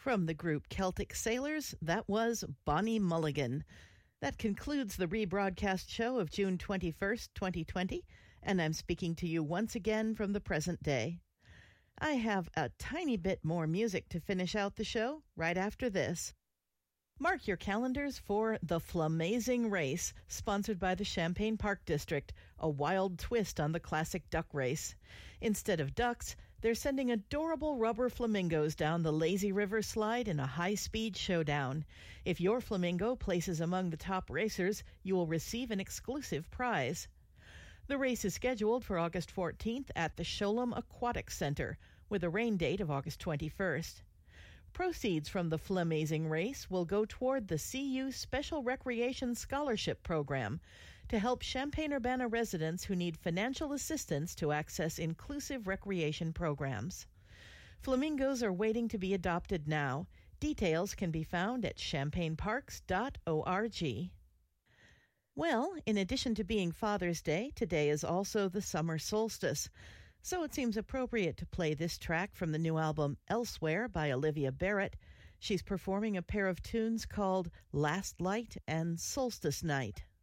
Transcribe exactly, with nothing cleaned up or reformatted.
From the group Celtic Sailors, that was Bonnie Mulligan. That concludes the rebroadcast show of June twenty-first, twenty twenty, and I'm speaking to you once again from the present day. I have a tiny bit more music to finish out the show right after this. Mark your calendars for the Flamazing Race, sponsored by the Champaign Park District, a wild twist on the classic duck race. Instead of ducks, they're sending adorable rubber flamingos down the Lazy River slide in a high-speed showdown. If your flamingo places among the top racers, you will receive an exclusive prize. The race is scheduled for August fourteenth at the Sholem Aquatic Center, with a rain date of August twenty-first. Proceeds from the Flamazing Race will go toward the C U Special Recreation Scholarship Program to help Champaign-Urbana residents who need financial assistance to access inclusive recreation programs. Flamingos are waiting to be adopted now. Details can be found at champaign parks dot org. Well, in addition to being Father's Day, today is also the summer solstice. So it seems appropriate to play this track from the new album Elsewhere by Olivia Barrett. She's performing a pair of tunes called Last Light and Solstice Night.